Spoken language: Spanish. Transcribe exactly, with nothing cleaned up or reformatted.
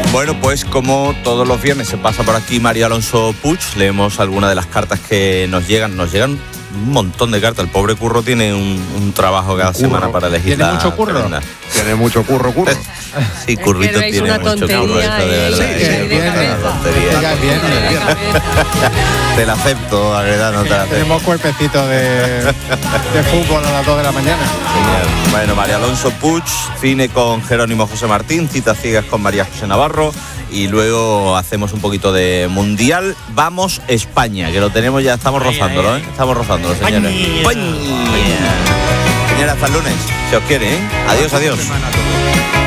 Bueno, pues como todos los viernes se pasa por aquí María Alonso Puig, leemos algunas de las cartas que nos llegan. Nos llegan un montón de cartas. El pobre Curro tiene un, un trabajo cada curro. semana para elegir. ¿Tiene mucho curro? Tremenda. Tiene mucho curro, curro. Sí, Currito es tiene una mucho curro, eso de verdad. Sí, Sí, sí, es una tontería. Ya, bien, bien. Te la acepto, la verdad, no te la acepto. Tenemos cuerpecito de, de fútbol a las dos de la mañana. Genial. Bueno, María Alonso Puig, cine con Jerónimo José Martín, citas ciegas con María José Navarro y luego hacemos un poquito de mundial. Vamos España, que lo tenemos ya, estamos rozándolo, ¿eh? Estamos rozándolo, señores. España. Señora, hasta el lunes, si os quiere, ¿eh? Adiós, adiós.